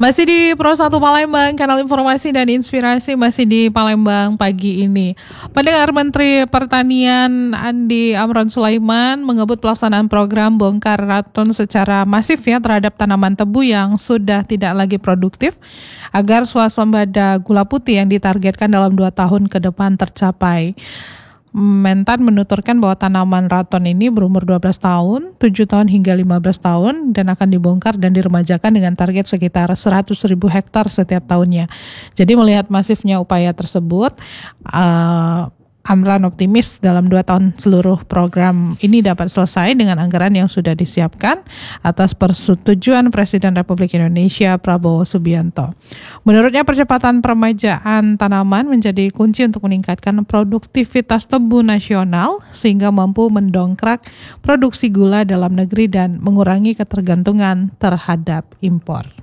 Masih di Pro 1 Palembang, kanal informasi dan inspirasi masih di Palembang pagi ini. Pendengar, Menteri Pertanian Andi Amran Sulaiman mengebut pelaksanaan program bongkar raton secara masif terhadap tanaman tebu yang sudah tidak lagi produktif agar swasembada gula putih yang ditargetkan dalam 2 tahun ke depan tercapai. Mentan menuturkan bahwa tanaman raton ini berumur 12 tahun, 7 tahun hingga 15 tahun dan akan dibongkar dan diremajakan dengan target sekitar 100.000 hektar setiap tahunnya. Jadi melihat masifnya upaya tersebut, Amran optimis dalam 2 tahun seluruh program ini dapat selesai dengan anggaran yang sudah disiapkan atas persetujuan Presiden Republik Indonesia Prabowo Subianto. Menurutnya percepatan peremajaan tanaman menjadi kunci untuk meningkatkan produktivitas tebu nasional sehingga mampu mendongkrak produksi gula dalam negeri dan mengurangi ketergantungan terhadap impor.